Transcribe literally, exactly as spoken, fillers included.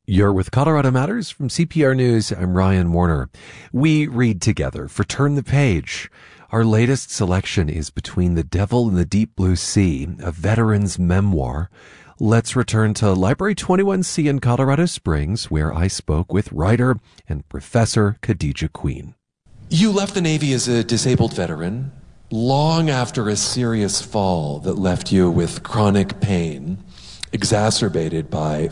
You're with Colorado Matters from C P R News. I'm Ryan Warner. We read together for Turn the Page. Our latest selection is Between the Devil and the Deep Blue Sea, a veteran's memoir. Let's return to Library twenty-one C in Colorado Springs, where I spoke with writer and Professor Khadija Queen. You left the Navy as a disabled veteran long after a serious fall that left you with chronic pain, exacerbated by